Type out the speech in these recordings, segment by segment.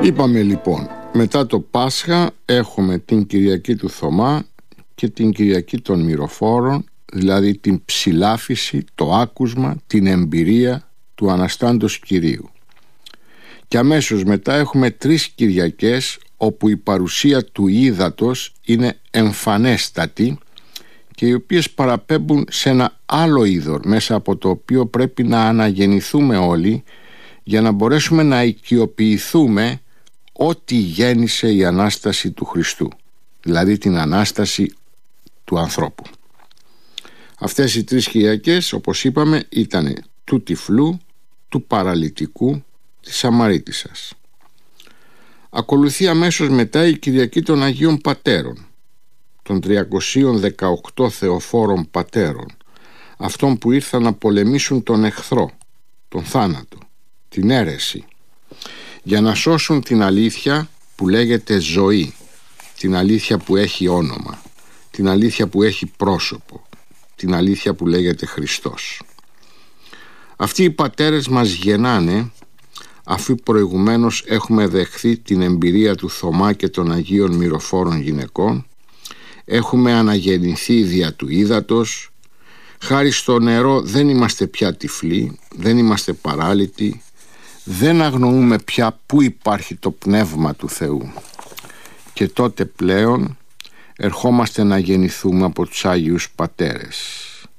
Είπαμε λοιπόν, μετά το Πάσχα έχουμε την Κυριακή του Θωμά και την Κυριακή των Μυροφόρων, δηλαδή την ψηλάφιση, το άκουσμα, την εμπειρία του Αναστάντος Κυρίου. Και αμέσως μετά έχουμε 3 Κυριακές όπου η παρουσία του ύδατος είναι εμφανέστατη και οι οποίες παραπέμπουν σε ένα άλλο είδωρ μέσα από το οποίο πρέπει να αναγεννηθούμε όλοι για να μπορέσουμε να οικειοποιηθούμε ό,τι γέννησε η Ανάσταση του Χριστού, δηλαδή την Ανάσταση του ανθρώπου. Αυτές οι 3 Κυριακές, όπως είπαμε, ήταν του τυφλού, του παραλυτικού, της Σαμαρίτισσας. Ακολουθεί αμέσως μετά η Κυριακή των Αγίων Πατέρων, των 318 θεοφόρων πατέρων, αυτών που ήρθαν να πολεμήσουν τον εχθρό, τον θάνατο, την αίρεση, για να σώσουν την αλήθεια που λέγεται ζωή, την αλήθεια που έχει όνομα, την αλήθεια που έχει πρόσωπο, την αλήθεια που λέγεται Χριστός. Αυτοί οι πατέρες μας γεννάνε αφού προηγουμένως έχουμε δεχθεί την εμπειρία του Θωμά και των Αγίων Μυροφόρων γυναικών, έχουμε αναγεννηθεί δια του ύδατος, χάρη στο νερό δεν είμαστε πια τυφλοί, δεν είμαστε παράλυτοι, δεν αγνοούμε πια πού υπάρχει το Πνεύμα του Θεού. Και τότε πλέον ερχόμαστε να γεννηθούμε από τους Άγιους Πατέρες.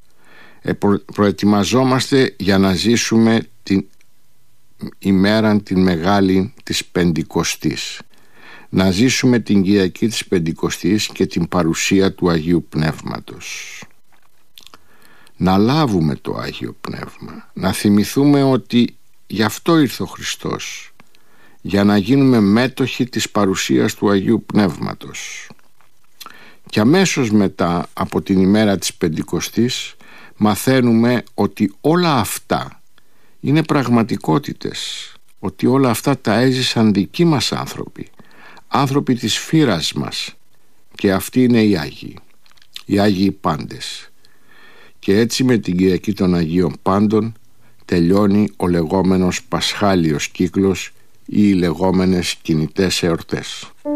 Προετοιμαζόμαστε για να ζήσουμε την ημέραν την μεγάλη της Πεντηκοστής, να ζήσουμε την Κυριακή της Πεντηκοστής και την παρουσία του Αγίου Πνεύματος, να λάβουμε το Άγιο Πνεύμα, να θυμηθούμε ότι γι' αυτό ήρθε ο Χριστός, για να γίνουμε μέτοχοι της παρουσίας του Αγίου Πνεύματος. Και αμέσως μετά από την ημέρα της Πεντηκοστής μαθαίνουμε ότι όλα αυτά είναι πραγματικότητες, ότι όλα αυτά τα έζησαν δικοί μας άνθρωποι, άνθρωποι της φύρας μας, και αυτοί είναι οι Άγιοι Πάντες. Και έτσι με την Κυριακή των Αγίων Πάντων τελειώνει ο λεγόμενος Πασχάλιος κύκλος ή οι λεγόμενες κινητές εορτές.